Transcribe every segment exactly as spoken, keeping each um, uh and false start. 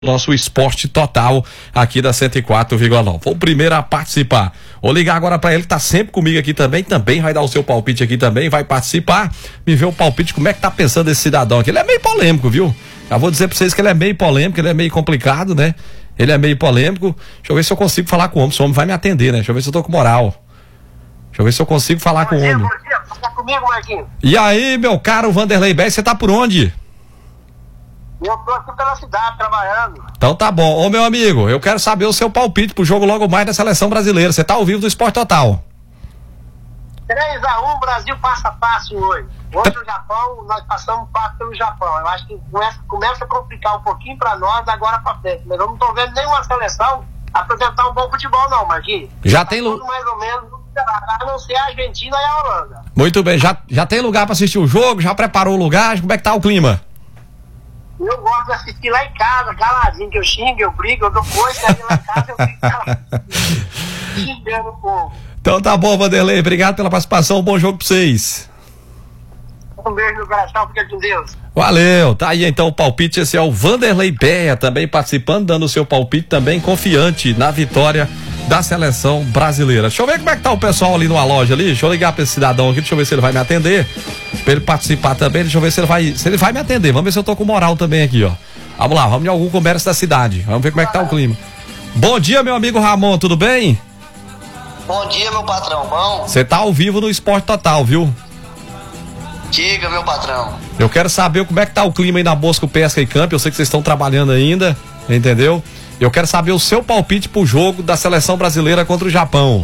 Nosso esporte total aqui da cento e quatro vírgula nove. Foi o primeiro a participar. Vou ligar agora para ele, que tá sempre comigo aqui também, também vai dar o seu palpite aqui também, vai participar, me ver o palpite, como é que tá pensando esse cidadão aqui. Ele é meio polêmico, viu? Já vou dizer para vocês que ele é meio polêmico, ele é meio complicado, né? Ele é meio polêmico. Deixa eu ver se eu consigo falar com o homem, se o homem vai me atender, né? Deixa eu ver se eu tô com moral. Deixa eu ver se eu consigo falar com o homem. Tá comigo, Marquinhos? E aí, meu caro Vanderlei Bé, você tá por onde? Eu tô aqui pela cidade, trabalhando. Então tá bom. Ô, meu amigo, eu quero saber o seu palpite pro jogo logo mais da Seleção Brasileira. Você tá ao vivo do Esporte Total. três a um, Brasil passa fácil hoje. Hoje o Japão, nós passamos fácil pelo Japão. Eu acho que começa, começa a complicar um pouquinho pra nós agora pra frente. Mas eu não tô vendo nenhuma seleção apresentar um bom futebol não, Marquinhos. Já tá tem lugar. mais ou menos, a não ser a Argentina e a Holanda. Muito bem, já, já tem lugar pra assistir o jogo? Já preparou o lugar? Como é que tá o clima? Eu gosto de assistir lá em casa, caladinho, que eu xingo, eu brigo, eu dou coisa, aí lá em casa eu fico caladinho, xingando o povo. Então tá bom, Vanderlei, obrigado pela participação, um bom jogo pra vocês. Um beijo no coração, fica com Deus. Valeu, tá aí então o palpite, esse é o Vanderlei Bé, também participando, dando o seu palpite, também confiante na vitória da Seleção Brasileira. Deixa eu ver como é que tá o pessoal ali numa loja ali, deixa eu ligar pra esse cidadão aqui, deixa eu ver se ele vai me atender, pra ele participar também, deixa eu ver se ele vai, se ele vai me atender, vamos ver se eu tô com moral também aqui, ó. Vamos lá, vamos em algum comércio da cidade, vamos ver como é que tá o clima. Bom dia, meu amigo Ramon, tudo bem? Bom dia, meu patrão, bom? Você tá ao vivo no Esporte Total, viu? Diga, meu patrão. Eu quero saber como é que tá o clima aí na Bosco Pesca e Camp, eu sei que vocês estão trabalhando ainda, entendeu? Eu quero saber o seu palpite pro jogo da Seleção Brasileira contra o Japão.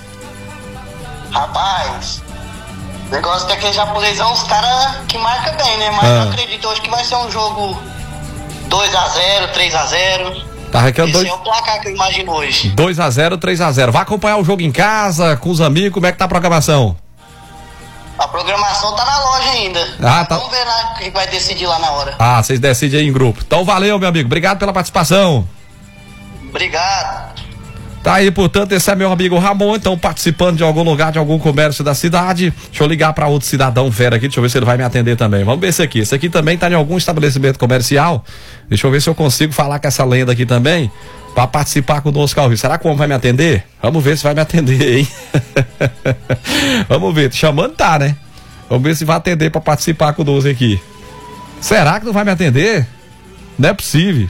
Rapaz, o negócio que aquele japonês é uns caras que marcam bem, né? Mas Ah. eu acredito hoje que vai ser um jogo dois a zero, três a zero. Tá arrancando Esse dois... é o placar que eu imagino hoje. dois a zero, três a zero. Vai acompanhar o jogo em casa, com os amigos, como é que tá a programação? A programação tá na loja ainda. Ah, tá. Vamos ver lá o que vai decidir lá na hora. Ah, vocês decidem aí em grupo. Então valeu, meu amigo, obrigado pela participação. Obrigado. Tá aí, portanto, esse é meu amigo Ramon, então participando de algum lugar, de algum comércio da cidade. Deixa eu ligar para outro cidadão fera aqui, deixa eu ver se ele vai me atender também. Vamos ver esse aqui. Esse aqui também tá em algum estabelecimento comercial. Deixa eu ver se eu consigo falar com essa lenda aqui também, para participar conosco ao vivo. Será que o homem vai me atender? Vamos ver se vai me atender, hein? Vamos ver, chamando tá, né? Vamos ver se vai atender para participar conosco aqui. Será que não vai me atender? Não é possível.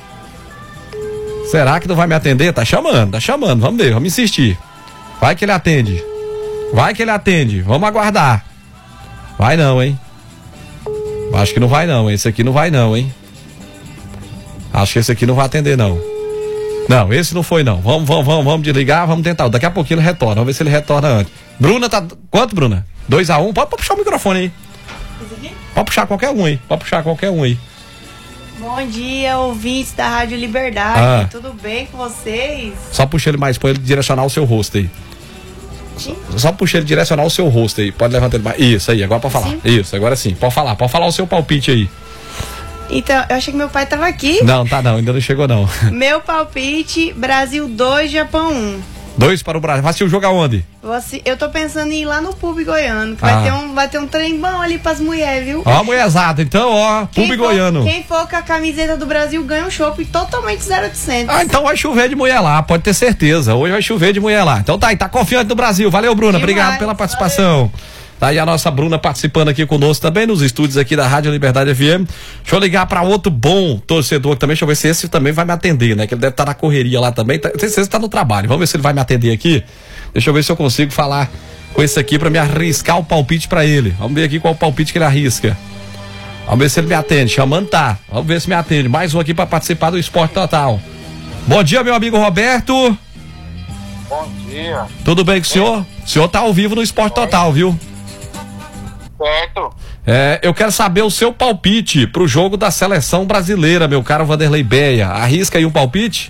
Será que não vai me atender? Tá chamando, tá chamando, vamos ver, vamos insistir. Vai que ele atende. Vai que ele atende, vamos aguardar. Vai não, hein? Acho que não vai não, hein? Esse aqui não vai não, hein? Acho que esse aqui não vai atender não. Não, esse não foi não. Vamos, vamos, vamos, vamos desligar, vamos tentar. Daqui a pouquinho ele retorna, vamos ver se ele retorna antes. Bruna tá... Quanto, Bruna? dois a um? Pode, pode puxar o microfone aí. Pode puxar qualquer um aí, pode puxar qualquer um aí. Bom dia, ouvintes da Rádio Liberdade. Ah. Tudo bem com vocês? Só puxa ele mais, põe ele direcionar o seu rosto aí. Só, só puxa ele direcionar o seu rosto aí. Pode levantar ele mais. Isso aí, agora pode falar. Sim. Isso, agora sim. Pode falar, pode falar o seu palpite aí. Então, eu achei que meu pai tava aqui. Não, tá não, ainda não chegou não. Meu palpite, Brasil dois, Japão um. Dois para o Brasil. Vai assistir o jogo aonde? Você, eu tô pensando em ir lá no Pub Goiano, que Ah. vai, ter um, vai ter um trem bom ali pras mulheres, viu? Ó, mulherzada, então, ó, Quem Pub for- Goiano. Quem for com a camiseta do Brasil ganha um chopp totalmente zero oitocentos. Ah, então vai chover de mulher lá, pode ter certeza. Hoje vai chover de mulher lá. Então tá aí, tá confiante no Brasil. Valeu, Bruna. Demais, Obrigado pela participação. Tá aí a nossa Bruna participando aqui conosco também nos estúdios aqui da Rádio Liberdade F M. Deixa eu ligar pra outro bom torcedor também. Deixa eu ver se esse também vai me atender, né? Que ele deve estar na correria lá também. Tá, não sei se ele tá no trabalho. Vamos ver se ele vai me atender aqui. Deixa eu ver se eu consigo falar com esse aqui pra me arriscar o palpite pra ele. Vamos ver aqui qual o palpite que ele arrisca. Vamos ver se ele me atende. Chamando tá. Vamos ver se me atende. Mais um aqui pra participar do Esporte Total. Bom dia, meu amigo Roberto. Bom dia. Tudo bem com o senhor? O senhor tá ao vivo no Esporte Total, viu? Certo. É, eu quero saber o seu palpite pro jogo da Seleção Brasileira, meu caro Vanderlei Bé. Arrisca aí um palpite?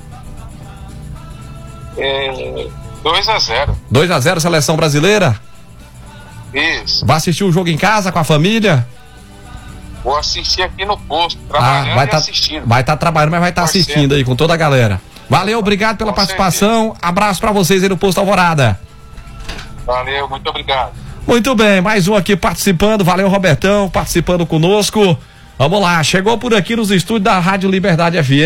É, dois a zero. dois a zero Seleção Brasileira? Isso. Vai assistir o jogo em casa com a família? Vou assistir aqui no posto, Ah, trabalhando vai e tá, assistindo. vai estar trabalhando, mas vai estar Torcendo. assistindo aí com toda a galera. Valeu, obrigado pela Com participação. Abraço pra vocês aí no Posto Alvorada. Valeu, muito obrigado. Muito bem, mais um aqui participando. Valeu, Robertão, participando conosco. Vamos lá, chegou por aqui nos estúdios da Rádio Liberdade F M.